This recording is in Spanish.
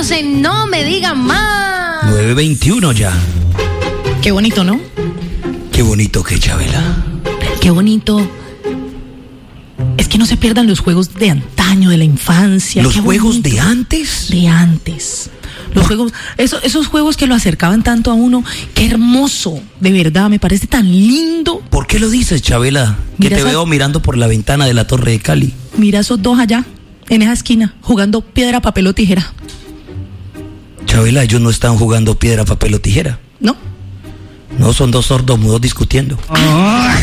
estamos en No Me Digan Más. 9:21 ya. Qué bonito, ¿no? Qué bonito que Chabela. Qué bonito. Es que no se pierdan los juegos de antaño, de la infancia. ¿Los Qué juegos bonito. de antes? De antes. Los juegos, esos juegos que lo acercaban tanto a uno. Qué hermoso, de verdad, me parece tan lindo. ¿Por qué lo dices, Chabela? Que Mira te esa- veo mirando por la ventana de la Torre de Cali. Mira esos dos allá, en esa esquina, jugando piedra, papel o tijera. Chabela, ellos no están jugando piedra, papel o tijera. ¿No? No, son dos sordos mudos discutiendo.